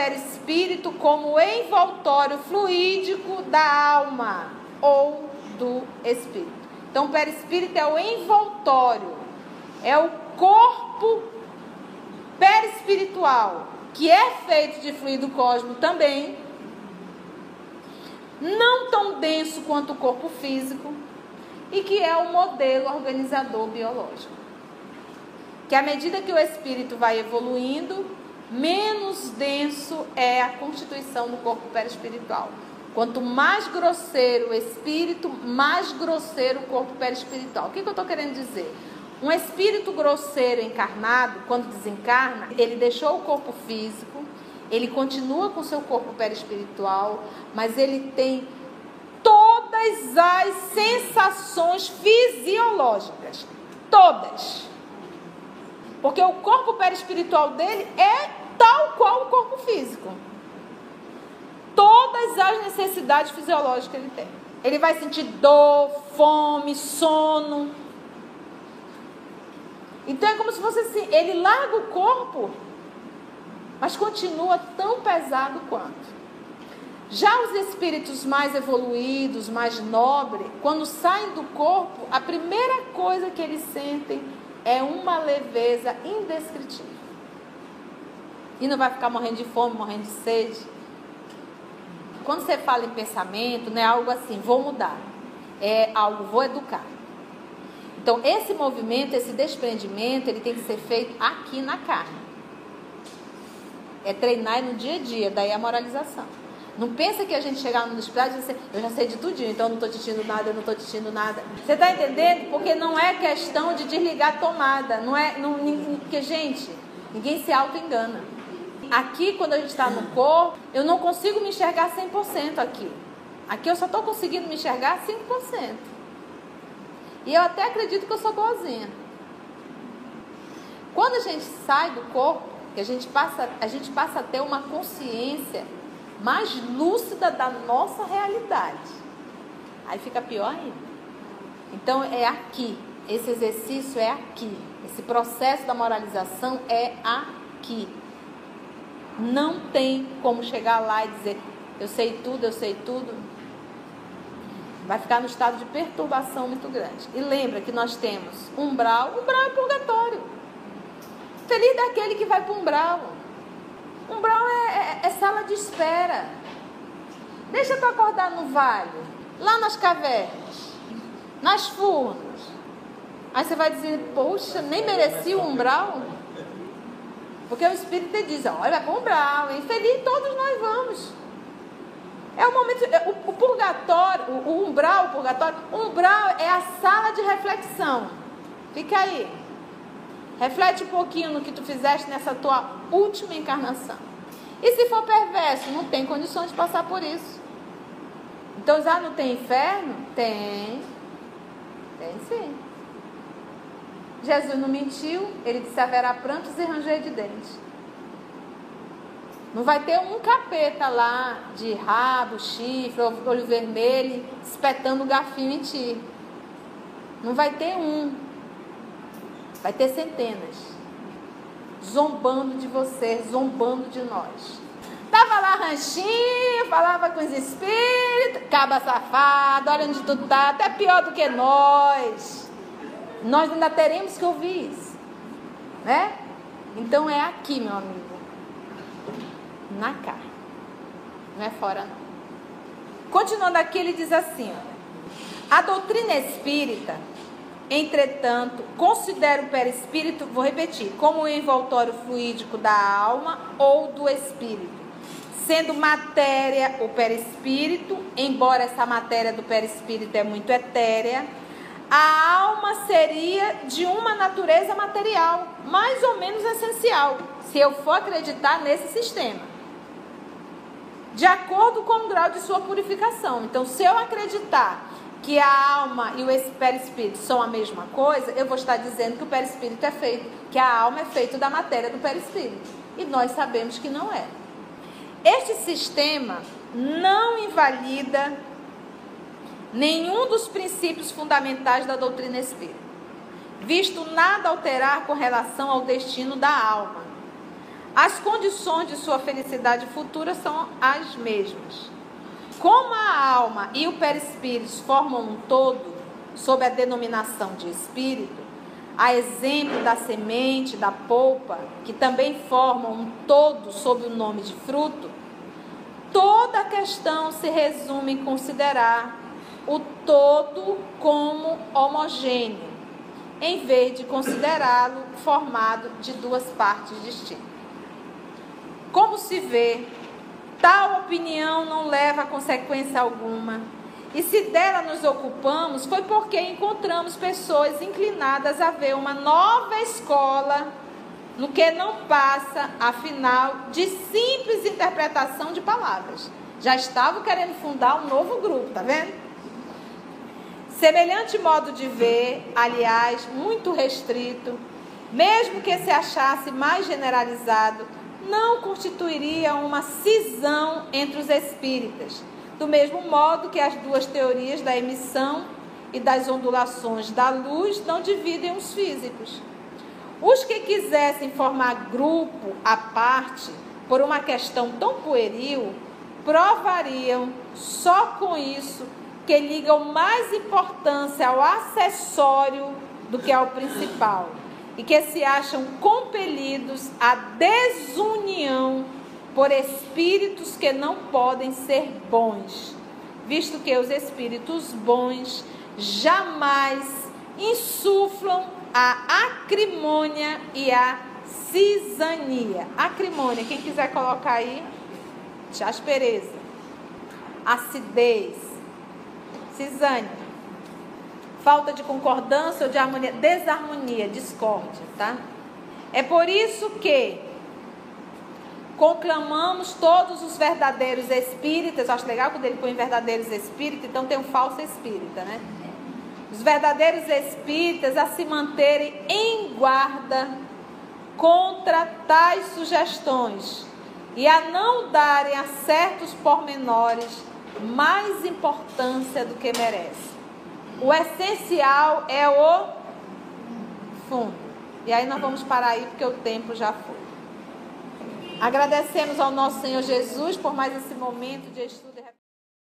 perispírito como envoltório fluídico da alma ou do espírito. Então, o perispírito é o envoltório, é o corpo perispiritual, que é feito de fluido cósmico também, não tão denso quanto o corpo físico, e que é o modelo organizador biológico. Que à medida que o espírito vai evoluindo, menos denso é a constituição do corpo perispiritual. Quanto mais grosseiro o espírito, mais grosseiro o corpo perispiritual. O que eu estou querendo dizer? Um espírito grosseiro encarnado, quando desencarna, ele deixou o corpo físico, ele continua com o seu corpo perispiritual, mas ele tem todas as sensações fisiológicas. Todas. Porque o corpo perispiritual dele é tal qual o corpo físico. Todas as necessidades fisiológicas ele tem. Ele vai sentir dor, fome, sono. Então é como se fosse assim, ele larga o corpo, mas continua tão pesado quanto. Já os espíritos mais evoluídos, mais nobres, quando saem do corpo, a primeira coisa que eles sentem é uma leveza indescritível. E não vai ficar morrendo de fome, morrendo de sede. Quando você fala em pensamento, não é algo assim, vou mudar. É algo, vou educar. Então, esse movimento, esse desprendimento, ele tem que ser feito aqui na carne. É treinar no dia a dia, daí a moralização. Não pensa que a gente chegar no hospital e dizer, eu já sei de tudinho, então eu não estou sentindo nada, eu não estou sentindo nada. Você está entendendo? Porque não é questão de desligar a tomada. Porque, gente, ninguém se auto-engana. Aqui, quando a gente está no corpo, eu não consigo me enxergar 100% aqui. Aqui eu só estou conseguindo me enxergar 5%. E eu até acredito que eu sou boazinha. Quando a gente sai do corpo, que a gente passa a ter uma consciência mais lúcida da nossa realidade. Aí fica pior ainda. Então é aqui. Esse exercício é aqui. Esse processo da moralização é aqui. Não tem como chegar lá e dizer, eu sei tudo, eu sei tudo. Vai ficar no estado de perturbação muito grande. E lembra que nós temos umbral. Umbral é purgatório. Feliz daquele que vai para o umbral. Umbral é sala de espera. Deixa tu acordar no vale, lá nas cavernas, nas furnas. Aí você vai dizer, poxa, nem mereci o umbral. Porque o Espírito te diz, olha, vai para o umbral, hein? Feliz todos nós vamos. É o momento, o purgatório, o umbral é a sala de reflexão. Fica aí. Reflete um pouquinho no que tu fizeste nessa tua última encarnação. E se for perverso, não tem condições de passar por isso. Então já não tem inferno? Tem. Tem sim. Jesus não mentiu, ele disse, haverá prantos e ranger de dentes. Não vai ter um capeta lá de rabo, chifre, olho vermelho, espetando o garfinho em ti. Não vai ter um. Vai ter centenas. Zombando de você, zombando de nós. Tava lá ranchinho, falava com os espíritos, caba safado, olha onde tu tá, até pior do que nós. Nós ainda teremos que ouvir isso. Né? Então é aqui, meu amigo. Na carne. Não é fora, não. Continuando aqui, ele diz assim, ó, a doutrina espírita, entretanto, considera o perispírito, vou repetir, como o envoltório fluídico da alma ou do espírito, sendo matéria o perispírito, embora essa matéria do perispírito é muito etérea, a alma seria de uma natureza material, mais ou menos essencial, se eu for acreditar nesse sistema. De acordo com o grau de sua purificação. Então, se eu acreditar que a alma e o perispírito são a mesma coisa, eu vou estar dizendo que o perispírito é feito, que a alma é feita da matéria do perispírito. E nós sabemos que não é. Este sistema não invalida nenhum dos princípios fundamentais da doutrina espírita, visto nada alterar com relação ao destino da alma. As condições de sua felicidade futura são as mesmas. Como a alma e o perispírito formam um todo, sob a denominação de espírito, a exemplo da semente, da polpa, que também formam um todo sob o nome de fruto, toda a questão se resume em considerar o todo como homogêneo, em vez de considerá-lo formado de duas partes distintas. Como se vê, tal opinião não leva a consequência alguma, e se dela nos ocupamos, foi porque encontramos pessoas inclinadas a ver uma nova escola, no que não passa, afinal, de simples interpretação de palavras. Já estavam querendo fundar um novo grupo, tá vendo? Semelhante modo de ver, aliás, muito restrito, mesmo que se achasse mais generalizado, não constituiria uma cisão entre os espíritas, do mesmo modo que as duas teorias da emissão e das ondulações da luz não dividem os físicos. Os que quisessem formar grupo à parte por uma questão tão pueril, provariam só com isso que ligam mais importância ao acessório do que ao principal, e que se acham compelidos à desunião por espíritos que não podem ser bons, visto que os espíritos bons jamais insuflam a acrimônia e a cisania. Acrimônia, quem quiser colocar aí, aspereza, acidez, cisânia, falta de concordância ou de harmonia, desarmonia, discórdia, tá? É por isso que conclamamos todos os verdadeiros espíritas. Acho legal quando ele põe verdadeiros espíritas, então tem um falso espírita, né? Os verdadeiros espíritas a se manterem em guarda contra tais sugestões e a não darem a certos pormenores mais importância do que merece. O essencial é o fundo. E aí nós vamos parar aí porque o tempo já foi. Agradecemos ao nosso Senhor Jesus por mais esse momento de estudo.